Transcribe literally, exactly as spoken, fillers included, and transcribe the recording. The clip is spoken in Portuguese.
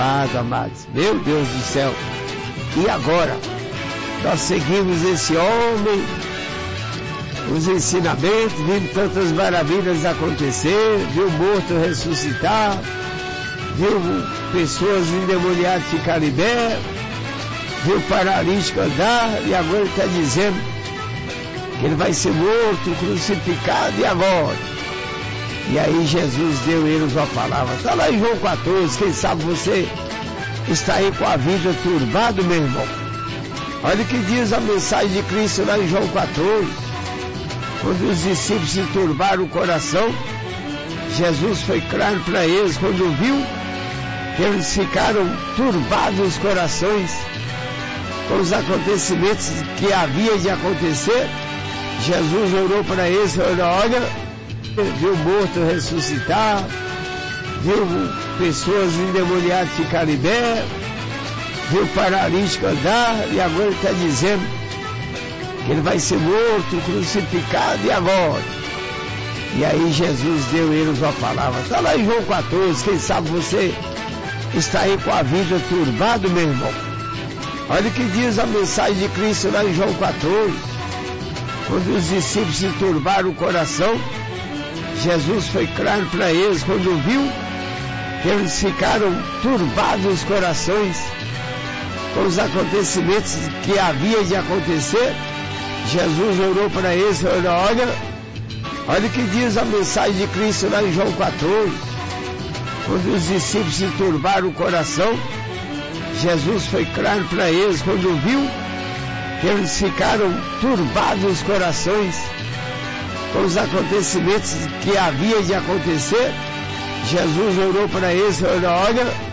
Amados, meu Deus do céu, e agora? Nós seguimos esse homem, os ensinamentos, vimos tantas maravilhas acontecer, viu morto ressuscitar, viu pessoas endemoniadas ficar libertas, viu paralítico andar, e agora ele está dizendo que ele vai ser morto, crucificado, e agora? E aí Jesus deu eles uma palavra. Está lá em João quatorze, quem sabe você está aí com a vida turbada, meu irmão. Olha o que diz a mensagem de Cristo lá em João quatorze. Quando os discípulos se turbaram o coração, Jesus foi claro para eles quando viu que eles ficaram turbados os corações com os acontecimentos que havia de acontecer. Jesus orou para eles, olha, olha, viu morto ressuscitar, viu pessoas endemoniadas ficar libertas, viu paralítico andar, e agora ele está dizendo que ele vai ser morto, crucificado, e agora? E aí Jesus deu eles uma palavra. Está lá em João quatorze, quem sabe você está aí com a vida turbada, meu irmão. Olha o que diz a mensagem de Cristo lá em João quatorze. Quando os discípulos se turbaram o coração, Jesus foi claro para eles quando viu que eles ficaram turbados os corações com os acontecimentos que havia de acontecer. Jesus orou para eles, olha, olha, olha o que diz a mensagem de Cristo lá em João quatorze. Quando os discípulos se turbaram o coração, Jesus foi claro para eles quando viu que eles ficaram turbados os corações com os acontecimentos que havia de acontecer. Jesus orou para eles, olha, olha,